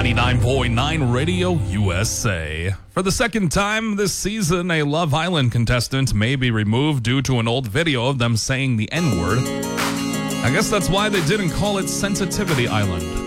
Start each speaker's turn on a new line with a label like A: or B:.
A: 99.9 Radio USA. For the second time this season, a Love Island contestant may be removed due to an old video of them saying the N-word. I guess that's why they didn't call it Sensitivity Island.